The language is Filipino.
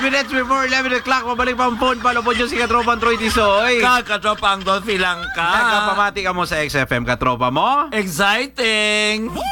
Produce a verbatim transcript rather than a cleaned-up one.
minutes before eleven o'clock. Mabalik pa ang phone. Palo po dyan si Katropang Troy Tisoy. Kakatropa ang Dolphy lang ka. Nagkapamati ka mo sa X F M, Katropa mo. Exciting!